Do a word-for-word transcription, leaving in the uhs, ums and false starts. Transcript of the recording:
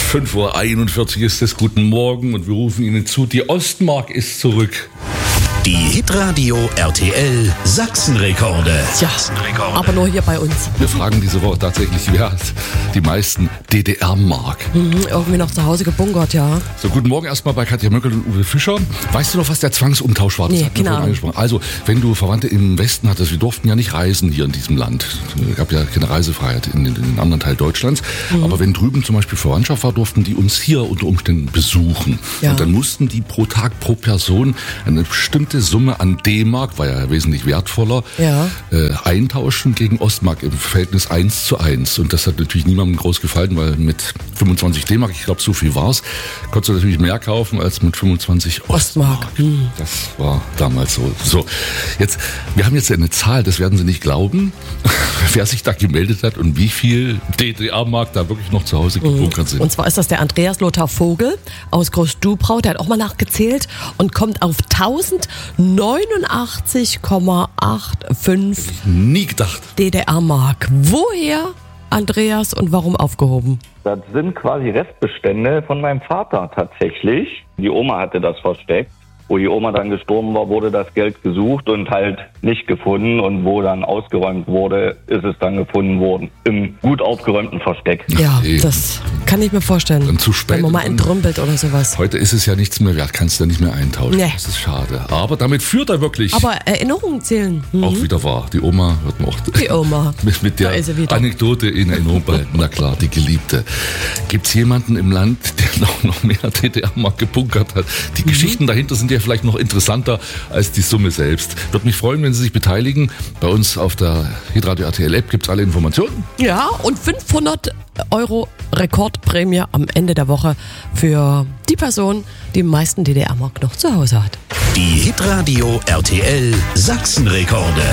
fünf Uhr einundvierzig ist es. Guten Morgen und wir rufen Ihnen zu. Die Ostmark ist zurück. Die Hitradio R T L Sachsenrekorde. Tja, aber nur hier bei uns. Wir fragen diese Woche tatsächlich, wer hat die meisten D D R-Mark? Mhm, irgendwie noch zu Hause gebunkert, ja. So, guten Morgen erstmal bei Katja Möckel und Uwe Fischer. Weißt du noch, was der Zwangsumtausch war? Das Nee, hatten wir genau. vorhin angesprochen. Also, wenn du Verwandte im Westen hattest, wir durften ja nicht reisen hier in diesem Land. Es gab ja keine Reisefreiheit in den, in den anderen Teil Deutschlands. Mhm. Aber wenn drüben zum Beispiel Verwandtschaft war, durften die uns hier unter Umständen besuchen. Ja. Und dann mussten die pro Tag, pro Person eine bestimmte Summe an D-Mark, war ja wesentlich wertvoller, Ja. äh, eintauschen gegen Ostmark im Verhältnis eins zu eins. Und das hat natürlich niemandem groß gefallen, weil mit fünfundzwanzig D-Mark, ich glaube so viel war's, konntest du natürlich mehr kaufen als mit fünfundzwanzig Ostmark. Ostmark. Mhm. Das war damals so. So, jetzt, wir haben jetzt eine Zahl, das werden Sie nicht glauben, wer sich da gemeldet hat und wie viel D D R-Mark da wirklich noch zu Hause gebunkert sind. Und zwar ist das der Andreas Lothar Vogel aus Groß-Dubrau, der hat auch mal nachgezählt und kommt auf tausendneunundachtzig Komma fünfundachtzig Nie gedacht. D D R-Mark. Woher, Andreas, und warum aufgehoben? Das sind quasi Restbestände von meinem Vater tatsächlich. Die Oma hatte das versteckt. Wo die Oma dann gestorben war, wurde das Geld gesucht und halt nicht gefunden. Und wo dann ausgeräumt wurde, ist es dann gefunden worden. Im gut aufgeräumten Versteck. Ja, eben. das kann ich mir vorstellen. Dann zu spät. Wenn man mal entrümpelt oder sowas. Heute ist es ja nichts mehr wert, kannst du ja nicht mehr eintauschen. Nee. Das ist schade. Aber damit führt er wirklich Aber Erinnerungen zählen. Mhm. auch wieder wahr. Die Oma wird noch Die Oma. mit, mit der Da ist sie wieder. Anekdote in Erinnerung behalten. Na klar, die Geliebte. Gibt es jemanden im Land, der noch, noch mehr D D R-Mark gebunkert hat? Die Mhm. Geschichten dahinter sind ja vielleicht noch interessanter als die Summe selbst. Würde mich freuen, wenn Sie sich beteiligen. Bei uns auf der Hitradio R T L App gibt es alle Informationen. Ja, und fünfhundert Euro Rekordprämie am Ende der Woche für die Person, die am meisten D D R-Mark noch zu Hause hat. Die Hitradio R T L Sachsenrekorde.